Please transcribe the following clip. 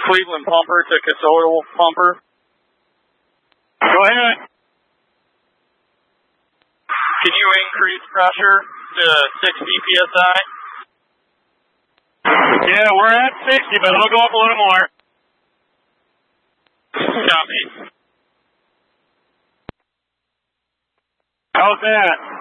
Cleveland pumper to Casoil pumper. Go ahead. Can you increase pressure to 60 psi? Yeah, we're at 60, but it'll go up a little more. Copy. How's that?